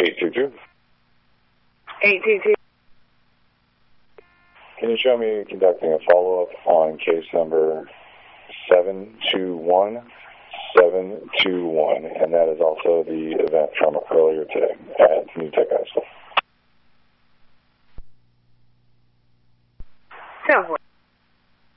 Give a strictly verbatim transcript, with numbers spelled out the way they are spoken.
eight two two. eight two two. Can you show me conducting a follow-up on case number seven two one seven two one, and that is also the event from earlier today at New Tech High School.